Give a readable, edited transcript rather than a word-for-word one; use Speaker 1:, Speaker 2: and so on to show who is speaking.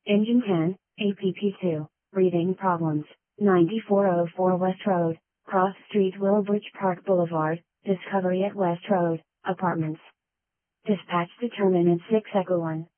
Speaker 1: Engine 10, APP2, breathing problems, 9404 West Road, Cross Street Willowbridge Park Boulevard, Discovery at West Road, Apartments. Dispatch determinant 6 Echo 1.